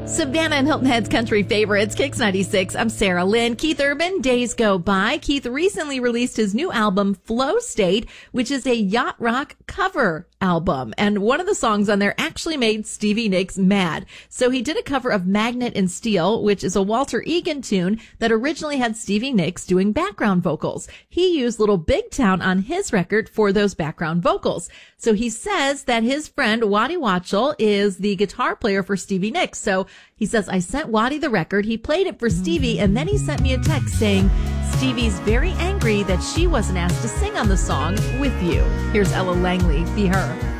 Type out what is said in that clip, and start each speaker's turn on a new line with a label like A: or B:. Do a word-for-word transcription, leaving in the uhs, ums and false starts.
A: Savannah and Hilton Head's country favorites, Kicks ninety-six. I'm Sarah Lynn. Keith Urban, Days Go By. Keith recently released his new album, Flow State, which is a yacht rock cover album. And one of the songs on there actually made Stevie Nicks mad. So he did a cover of Magnet and Steel, which is a Walter Egan tune that originally had Stevie Nicks doing background vocals. He used Little Big Town on his record for those background vocals. So he says that his friend Waddy Watchell is the guitar player for Stevie Nicks. So he says, I sent Waddy the record, he played it for Stevie, and then he sent me a text saying, Stevie's very angry that she wasn't asked to sing on the song with you. Here's Ella Langley, Be Her.